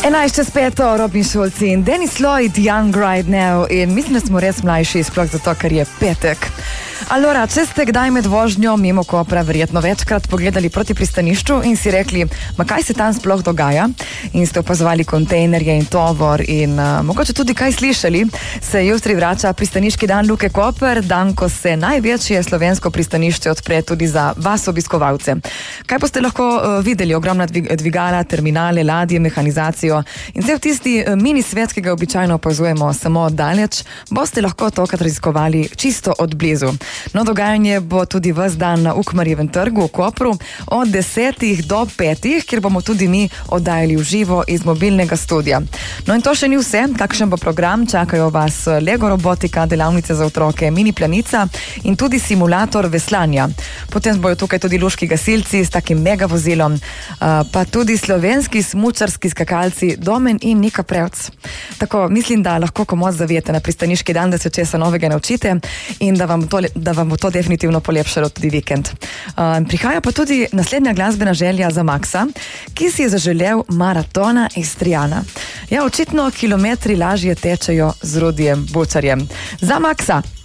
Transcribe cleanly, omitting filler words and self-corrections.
11:05, Robin Schulz in Dennis Lloyd, Young Right Now, in mislim, da smo res mlajši, sploh zato, ker je petek. Allora, če ste kdaj med vožnjo mimo Kopra verjetno večkrat pogledali proti pristanišču in si rekli, ma kaj se tam sploh dogaja, in ste opazovali kontejnerje in tovor in mogoče tudi kaj slišali, se jutri vrača pristaniški dan Luke Koper, dan, ko se največje slovensko pristanišče odpre tudi za vas obiskovalce. Kaj boste lahko videli? Ogromna dvigala, terminale, ladje, mehanizacijo in cel tisti mini svet, ki ga običajno opazujemo samo daleč, boste lahko tokrat raziskovali čisto od blizu. No, dogajanje bo tudi ves dan na Ukmarjevem trgu v Kopru od 10 do 5, kjer bomo tudi mi oddajali v živo iz mobilnega studia. No in to še ni vse, kakšen bo program, čakajo vas Lego robotika, delavnice za otroke, mini planica in tudi simulator veslanja. Potem bojo tukaj tudi luški gasilci s takim mega vozilom, pa tudi slovenski smučarski skakalci Domen in Nika Prevc. Tako, mislim, da lahko komot zavijete na pristaniški dan, da se česa novega naučite in da vam bo to definitivno polepšalo tudi vikend. Prihaja pa tudi naslednja glasbena želja za Maxa, ki si je zaželel maratona Istriana. Ja, očitno kilometri lažje tečejo z Rudijem Bučarjem. Za Maxa!